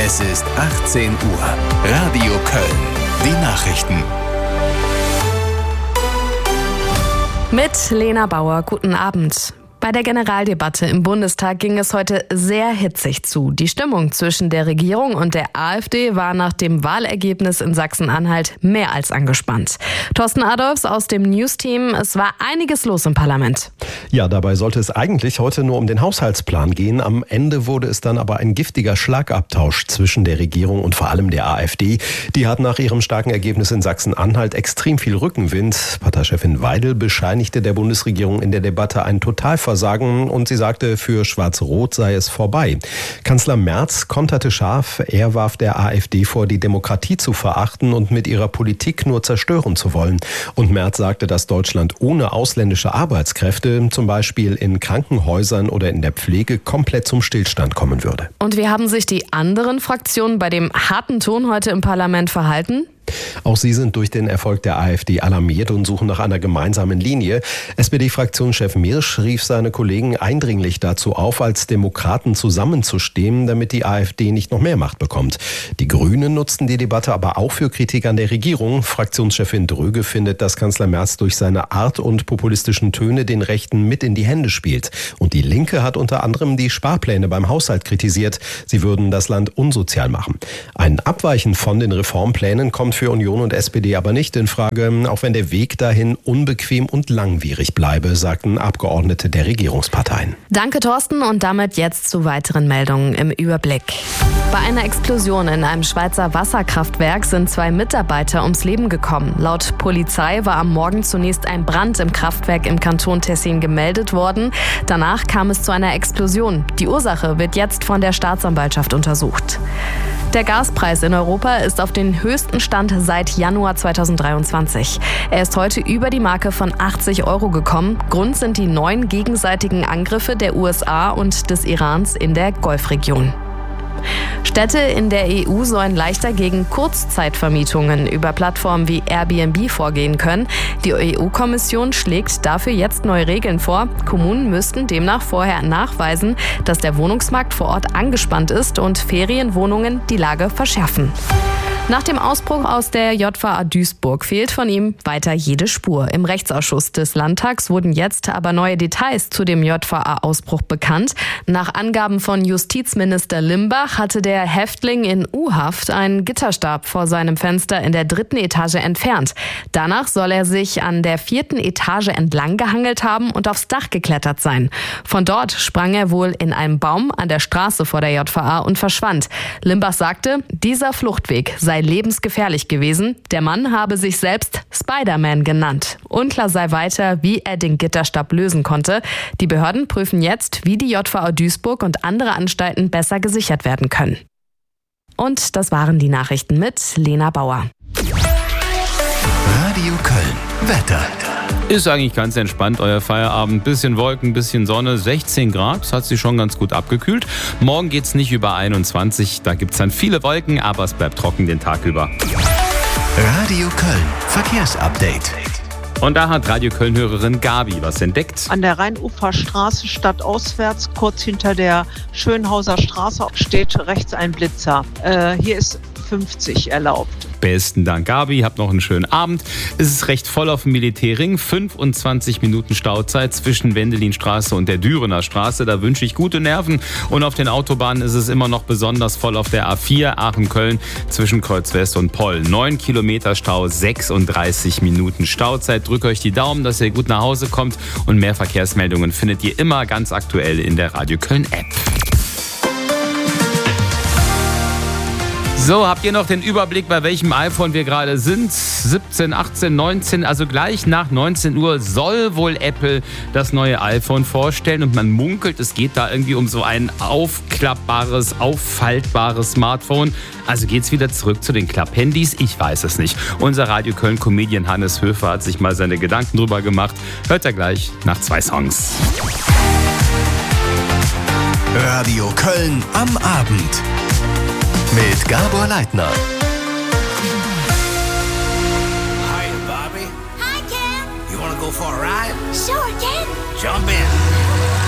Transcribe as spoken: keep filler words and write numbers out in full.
Es ist achtzehn Uhr. Radio Köln. Die Nachrichten. Mit Lena Bauer, guten Abend. Bei der Generaldebatte im Bundestag ging es heute sehr hitzig zu. Die Stimmung zwischen der Regierung und der AfD war nach dem Wahlergebnis in Sachsen-Anhalt mehr als angespannt. Thorsten Adolfs aus dem News-Team, es war einiges los im Parlament. Ja, dabei sollte es eigentlich heute nur um den Haushaltsplan gehen. Am Ende wurde es dann aber ein giftiger Schlagabtausch zwischen der Regierung und vor allem der AfD. Die hat nach ihrem starken Ergebnis in Sachsen-Anhalt extrem viel Rückenwind. Parteichefin Weidel bescheinigte der Bundesregierung in der Debatte einen Totalversagen und sie sagte, für Schwarz-Rot sei es vorbei. Kanzler Merz konterte scharf. Er warf der AfD vor, die Demokratie zu verachten und mit ihrer Politik nur zerstören zu wollen. Und Merz sagte, dass Deutschland ohne ausländische Arbeitskräfte, zum Beispiel in Krankenhäusern oder in der Pflege, komplett zum Stillstand kommen würde. Und wie haben sich die anderen Fraktionen bei dem harten Ton heute im Parlament verhalten? Auch sie sind durch den Erfolg der AfD alarmiert und suchen nach einer gemeinsamen Linie. S P D-Fraktionschef Mirsch rief seine Kollegen eindringlich dazu auf, als Demokraten zusammenzustehen, damit die AfD nicht noch mehr Macht bekommt. Die Grünen nutzten die Debatte aber auch für Kritik an der Regierung. Fraktionschefin Dröge findet, dass Kanzler Merz durch seine Art und populistischen Töne den Rechten mit in die Hände spielt. Und die Linke hat unter anderem die Sparpläne beim Haushalt kritisiert. Sie würden das Land unsozial machen. Ein Abweichen von den Reformplänen kommt für Union und S P D aber nicht in Frage, auch wenn der Weg dahin unbequem und langwierig bleibe, sagten Abgeordnete der Regierungsparteien. Danke, Thorsten, und damit jetzt zu weiteren Meldungen im Überblick. Bei einer Explosion in einem Schweizer Wasserkraftwerk sind zwei Mitarbeiter ums Leben gekommen. Laut Polizei war am Morgen zunächst ein Brand im Kraftwerk im Kanton Tessin gemeldet worden. Danach kam es zu einer Explosion. Die Ursache wird jetzt von der Staatsanwaltschaft untersucht. Der Gaspreis in Europa ist auf den höchsten Stand seit Januar zweitausenddreiundzwanzig. Er ist heute über die Marke von achtzig Euro gekommen. Grund sind die neuen gegenseitigen Angriffe der U S A und des Irans in der Golfregion. Städte in der E U sollen leichter gegen Kurzzeitvermietungen über Plattformen wie Airbnb vorgehen können. Die E U-Kommission schlägt dafür jetzt neue Regeln vor. Kommunen müssten demnach vorher nachweisen, dass der Wohnungsmarkt vor Ort angespannt ist und Ferienwohnungen die Lage verschärfen. Nach dem Ausbruch aus der J V A Duisburg fehlt von ihm weiter jede Spur. Im Rechtsausschuss des Landtags wurden jetzt aber neue Details zu dem J V A-Ausbruch bekannt. Nach Angaben von Justizminister Limbach hatte der Häftling in U-Haft einen Gitterstab vor seinem Fenster in der dritten Etage entfernt. Danach soll er sich an der vierten Etage entlang gehangelt haben und aufs Dach geklettert sein. Von dort sprang er wohl in einen Baum an der Straße vor der J V A und verschwand. Limbach sagte, dieser Fluchtweg sei lebensgefährlich gewesen. Der Mann habe sich selbst Spider-Man genannt. Unklar sei weiter, wie er den Gitterstab lösen konnte. Die Behörden prüfen jetzt, wie die J V A Duisburg und andere Anstalten besser gesichert werden können. Und das waren die Nachrichten mit Lena Bauer. Radio Köln. Wetter. Ist eigentlich ganz entspannt, euer Feierabend. Bisschen Wolken, bisschen Sonne, sechzehn Grad. Das hat sich schon ganz gut abgekühlt. Morgen geht's nicht über einundzwanzig. Da gibt's dann viele Wolken, aber es bleibt trocken den Tag über. Radio Köln. Verkehrsupdate. Und da hat Radio Köln-Hörerin Gabi was entdeckt. An der Rheinuferstraße stadtauswärts, kurz hinter der Schönhauser Straße, steht rechts ein Blitzer. Äh, hier ist fünfzig erlaubt. Besten Dank, Gabi. Habt noch einen schönen Abend. Es ist recht voll auf dem Militärring. fünfundzwanzig Minuten Stauzeit zwischen Wendelinstraße und der Dürener Straße. Da wünsche ich gute Nerven. Und auf den Autobahnen ist es immer noch besonders voll auf der A vier Aachen-Köln zwischen Kreuz West und Poll. neun Kilometer Stau, sechsunddreißig Minuten Stauzeit. Drückt euch die Daumen, dass ihr gut nach Hause kommt. Und mehr Verkehrsmeldungen findet ihr immer ganz aktuell in der Radio Köln-App. So, habt ihr noch den Überblick, bei welchem iPhone wir gerade sind? siebzehn, achtzehn, neunzehn, also gleich nach neunzehn Uhr soll wohl Apple das neue iPhone vorstellen und man munkelt, es geht da irgendwie um so ein aufklappbares, auffaltbares Smartphone. Also geht's wieder zurück zu den Klapphandys? Ich weiß es nicht. Unser Radio Köln-Comedian Hannes Höfer hat sich mal seine Gedanken drüber gemacht. Hört er gleich nach zwei Songs. Radio Köln am Abend. Mit Gabor Leitner. Hi, Bobby. Hi, Ken. You wanna go for a ride? Sure, Ken. Jump in.